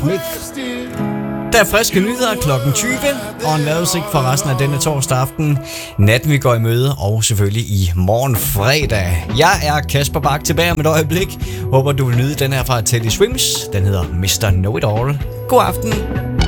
Smith. Der er friske nyheder klokken 20, og en vejrudsigt for resten af denne torsdag aften. Natten vi går i møde, og selvfølgelig i morgen fredag. Jeg er Kasper Bak tilbage om et øjeblik. Håber du vil nyde den her fra Teddy Swims. Den hedder Mr. Know It All. God aften.